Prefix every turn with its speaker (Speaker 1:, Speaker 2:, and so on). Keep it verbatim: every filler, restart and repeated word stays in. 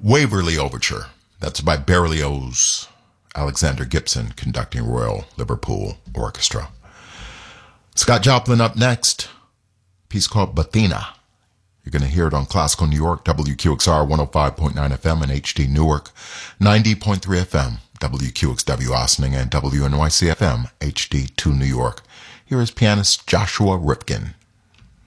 Speaker 1: Waverly Overture. That's by Berlioz. Alexander Gibson conducting Royal Liverpool Orchestra. Scott Joplin up next. A piece called Bathina. You're going to hear it on Classical New York, W Q X R one oh five point nine F M and H D Newark, ninety point three F M, W Q X W Ossining, and W N Y C F M, H D two New York. Here is pianist Joshua Ripkin.